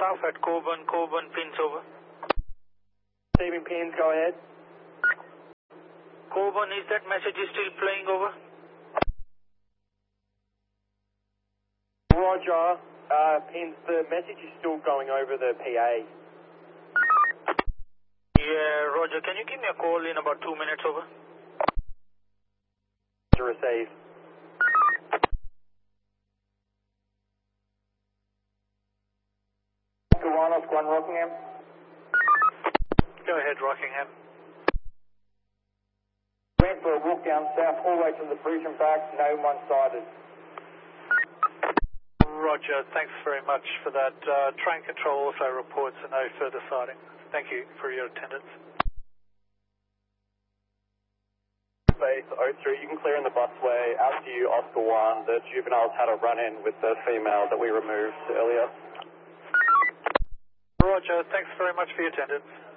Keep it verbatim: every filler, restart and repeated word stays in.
staff at Coburn, Coburn, pins over. Receiving pins, go ahead. Coburn, is that message still playing over? Roger, uh, pins, the message is still going over the P A. Yeah, Roger, can you give me a call in about two minutes over? To receive. One off one Rockingham. Go ahead, Rockingham. Went for a walk down south all the way to the bridge and back, no one sighted. Roger, thanks very much for that. Uh, train control also reports a no further sighting. Thank you for your attendance. Base oh three, you can clear in the busway. Out to you, Oscar one. The juveniles had a run-in with the female that we removed earlier. Roger, thanks very much for your attendance.